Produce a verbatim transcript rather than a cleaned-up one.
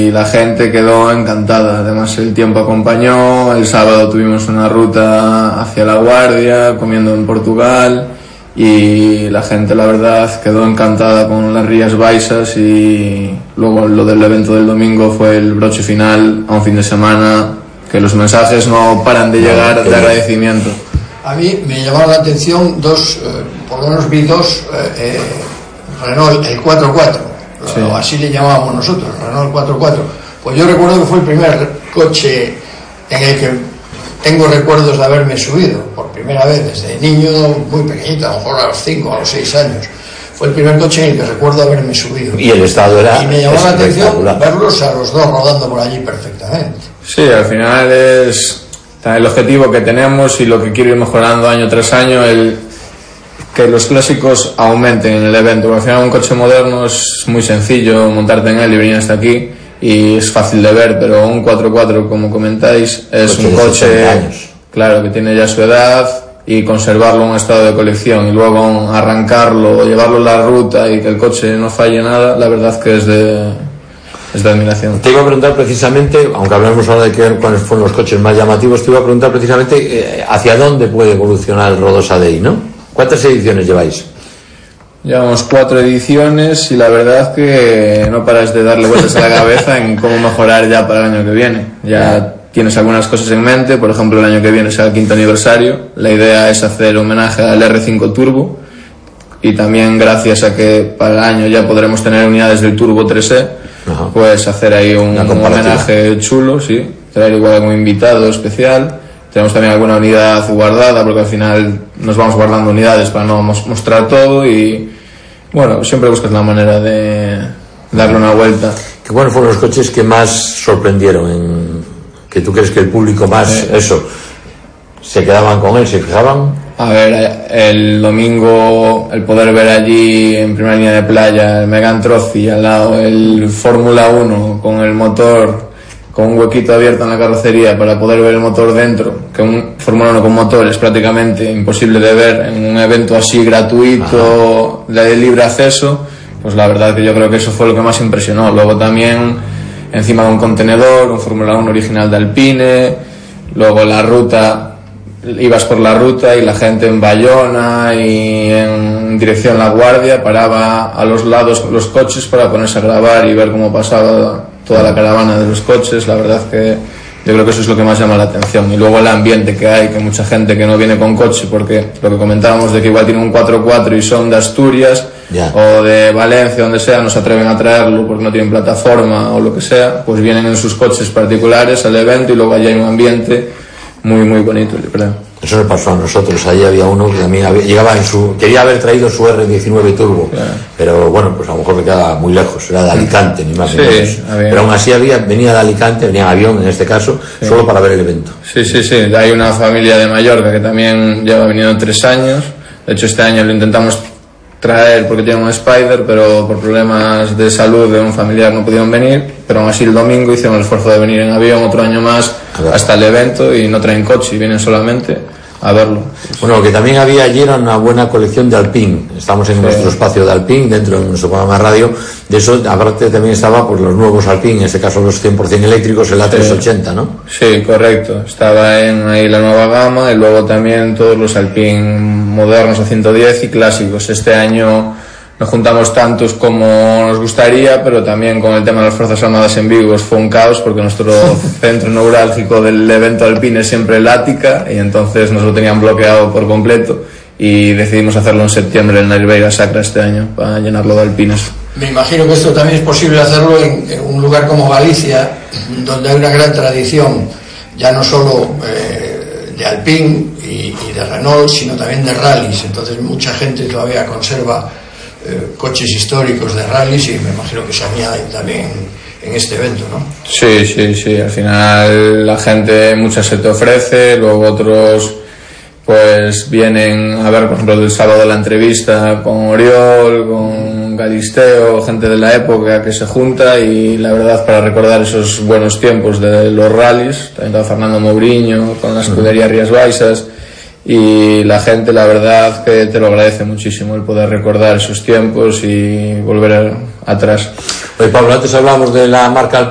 y la gente quedó encantada. Además el tiempo acompañó, el sábado tuvimos una ruta hacia La Guardia, comiendo en Portugal, y la gente la verdad quedó encantada con las Rías Baixas, y luego lo del evento del domingo fue el broche final a un fin de semana que los mensajes no paran de llegar de agradecimiento. A mí me llamaron la atención dos, eh, por lo menos vi dos eh, eh, Renault, el cuatro cuatro, sí. O así le llamábamos nosotros, Renault cuatro cuatro. Pues yo recuerdo que fue el primer coche en el que tengo recuerdos de haberme subido por primera vez desde niño, muy pequeñito, a lo mejor a los cinco, a los seis años. Fue el primer coche en el que recuerdo haberme subido. Y el estado era... Y me llamó la atención verlos a los dos rodando por allí perfectamente. Sí, al final es el objetivo que tenemos y lo que quiero ir mejorando año tras año, el que los clásicos aumenten en el evento. Porque al final un coche moderno es muy sencillo montarte en él y venir hasta aquí, y es fácil de ver, pero un cuatro cuatro, como comentáis, es un coche, claro, que tiene ya su edad, y conservarlo en un estado de colección y luego arrancarlo, llevarlo a la ruta y que el coche no falle nada, la verdad que es de, es de admiración. Te iba a preguntar precisamente, aunque hablamos ahora de que, cuáles fueron los coches más llamativos, te iba a preguntar precisamente eh, hacia dónde puede evolucionar el Rodosa Day, ¿no? ¿Cuántas ediciones lleváis? Llevamos cuatro ediciones y la verdad que no paras de darle vueltas a la cabeza en cómo mejorar ya para el año que viene. Ya tienes algunas cosas en mente, por ejemplo el año que viene será el quinto aniversario. La idea es hacer homenaje al R cinco Turbo, y también gracias a que para el año ya podremos tener unidades del Turbo tres E, Ajá. pues hacer ahí un, un homenaje chulo, sí, traer igual algún invitado especial. Tenemos también alguna unidad guardada, porque al final nos vamos guardando unidades para no mostrar todo, y bueno, siempre buscas la manera de darle una vuelta. ¿Qué cuáles fueron los coches que más sorprendieron? En, que tú crees que el público más, sí. eso, se quedaban con él, se fijaban? A ver, el domingo el poder ver allí en primera línea de playa el Megane Trophy, al lado el Fórmula uno con el motor, con un huequito abierto en la carrocería para poder ver el motor dentro, que un Fórmula uno con motor es prácticamente imposible de ver en un evento así gratuito, Ajá. de libre acceso, pues la verdad que yo creo que eso fue lo que más impresionó. Luego también encima de un contenedor, un Fórmula uno original de Alpine, luego la ruta, ibas por la ruta y la gente en Bayona y en dirección La Guardia paraba a los lados los coches para ponerse a grabar y ver cómo pasaba toda la caravana de los coches. La verdad que yo creo que eso es lo que más llama la atención, y luego el ambiente que hay, que mucha gente que no viene con coche, porque lo que comentábamos de que igual tienen un cuatro cuatro y son de Asturias yeah. o de Valencia, donde sea, no se atreven a traerlo porque no tienen plataforma o lo que sea, pues vienen en sus coches particulares al evento y luego allí hay un ambiente muy muy bonito, yo creo. Eso me pasó a nosotros. Allí había uno que también había, llegaba en su, quería haber traído su R diecinueve Turbo, claro. pero bueno, pues a lo mejor me quedaba muy lejos, era de Alicante, ni más ni menos. Sí, pero aún así había, venía de Alicante, venía en avión en este caso, sí. solo para ver el evento. Sí, sí, sí. Hay una familia de Mallorca que también lleva viniendo tres años. De hecho, este año lo intentamos traer porque tiene un Spider, pero por problemas de salud de un familiar no pudieron venir, pero aún así el domingo hicieron el esfuerzo de venir en avión otro año más hasta el evento, y no traen coche y vienen solamente a verlo. Bueno, lo que también había allí era una buena colección de Alpine. Estamos en sí. nuestro espacio de Alpine, dentro de nuestro programa de radio. De eso, aparte, también estaba pues, los nuevos Alpine, en este caso los cien por ciento eléctricos, el A trescientos ochenta, ¿no? Sí, correcto. Estaba en ahí la nueva gama, y luego también todos los Alpine modernos a ciento diez y clásicos. Este año no juntamos tantos como nos gustaría, pero también con el tema de las Fuerzas Armadas en Vigo fue un caos, porque nuestro centro neurálgico del evento Alpine es siempre el Ática, y entonces nos lo tenían bloqueado por completo, y decidimos hacerlo en septiembre en la Ribeira Sacra este año, para llenarlo de alpines. Me imagino que esto también es posible hacerlo en, en un lugar como Galicia, donde hay una gran tradición, ya no solo eh, de Alpine y, y de Renault, sino también de rallies. Entonces mucha gente todavía conserva Eh, coches históricos de rallies, y me imagino que se añaden también en este evento, ¿no? Sí, sí, sí. Al final la gente, muchas se te ofrece, luego otros pues vienen a ver, por ejemplo, el sábado la entrevista con Oriol, con Galisteo, gente de la época que se junta, y la verdad para recordar esos buenos tiempos de los rallies. También estaba Fernando Mourinho con la escudería Rías Baixas, y la gente la verdad que te lo agradece muchísimo el poder recordar esos tiempos y volver a, atrás. Oye, Pablo, antes hablábamos de la marca